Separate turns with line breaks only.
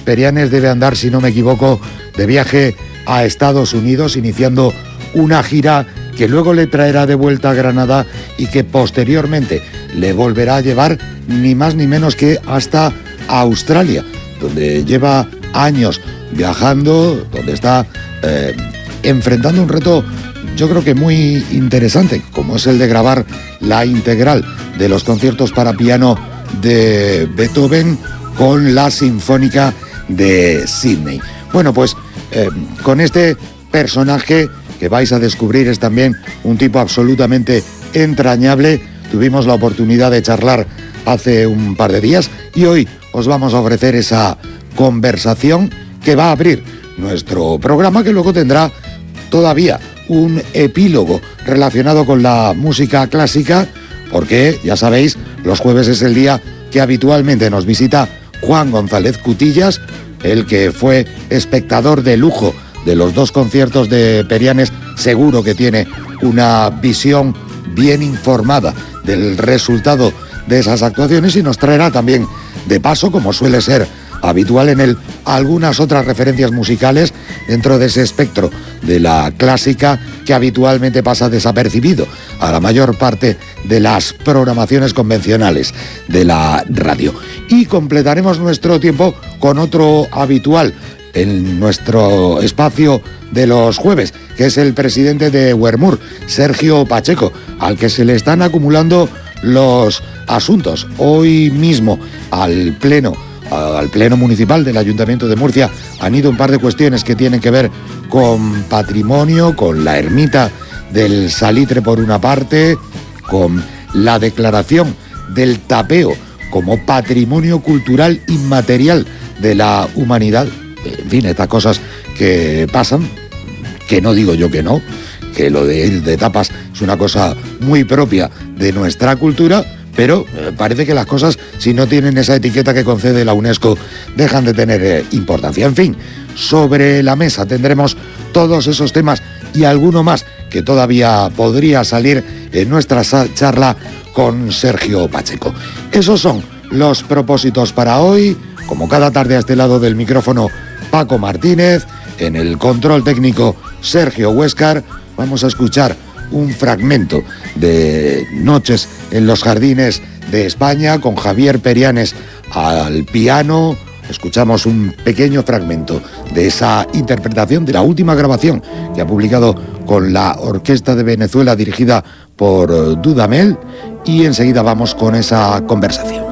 Perianes debe andar, si no me equivoco, de viaje a Estados Unidos, iniciando una gira que luego le traerá de vuelta a Granada y que posteriormente le volverá a llevar ni más ni menos que hasta Australia, donde lleva años viajando, donde está enfrentando un reto, yo creo que muy interesante, como es el de grabar la integral de los conciertos para piano de Beethoven con la Sinfónica de Sydney. Bueno, pues con este personaje que vais a descubrir, es también un tipo absolutamente entrañable. Tuvimos la oportunidad de charlar hace un par de días y hoy os vamos a ofrecer esa conversación que va a abrir nuestro programa, que luego tendrá todavía un epílogo relacionado con la música clásica, porque ya sabéis, los jueves es el día que habitualmente nos visita Juan González Cutillas, el que fue espectador de lujo de los dos conciertos de Perianes. Seguro que tiene una visión bien informada del resultado de esas actuaciones y nos traerá también de paso, como suele ser habitual en él, algunas otras referencias musicales dentro de ese espectro de la clásica que habitualmente pasa desapercibido a la mayor parte de las programaciones convencionales de la radio. Y completaremos nuestro tiempo con otro habitual en nuestro espacio de los jueves, que es el presidente de Huermur, Sergio Pacheco, al que se le están acumulando los asuntos. Hoy mismo al pleno municipal del Ayuntamiento de Murcia han ido un par de cuestiones que tienen que ver con patrimonio, con la ermita del Salitre por una parte, con la declaración del tapeo como patrimonio cultural inmaterial de la humanidad. En fin, estas cosas que pasan, que no digo yo que no, que lo de ir de tapas es una cosa muy propia de nuestra cultura, pero parece que las cosas, si no tienen esa etiqueta que concede la UNESCO, dejan de tener importancia. En fin, sobre la mesa tendremos todos esos temas y alguno más que todavía podría salir en nuestra charla con Sergio Pacheco. Esos son los propósitos para hoy. Como cada tarde, a este lado del micrófono, Paco Martínez, en el control técnico Sergio Huéscar. Vamos a escuchar un fragmento de Noches en los Jardines de España con Javier Perianes al piano. Escuchamos un pequeño fragmento de esa interpretación de la última grabación que ha publicado con la Orquesta de Venezuela dirigida por Dudamel, y enseguida vamos con esa conversación.